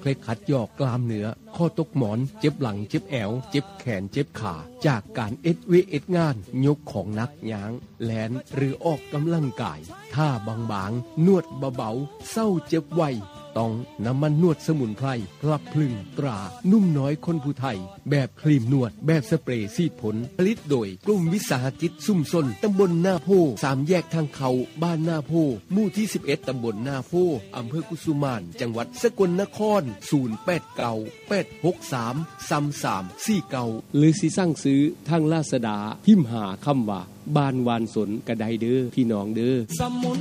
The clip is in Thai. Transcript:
เคยขัดยอกกล้ามเนื้อข้อตกหมอนเจ็บหลังเจ็บแอวเจ็บแขนเจ็บขาจากการเอ็ดงานยกของหนักย้างแลนหรือออกกำลังกายท่าบางๆนวดเบาๆเศร้าเจ็บไวต้องน้ำมันนวดสมุนไพรกลับพลึงตรานุ่มน้อยคนผู้ไทยแบบครีมนวดแบบสเปรย์ซีดผลผลิตโดยกลุ่มวิสาหกิจซุ่มซนตำบลหน้าโพ3แยกทางเขาบ้านหน้าโพหมู่ที่11ตำบลหน้าโพอำเภอกุสุมานจังหวัดสกลนคร0898633349 หรือสิสั่งซื้อทางลาซาด้าพิมพ์หาคำว่าบ้านวานสนกระไดเด้อพี่น้องเด้อ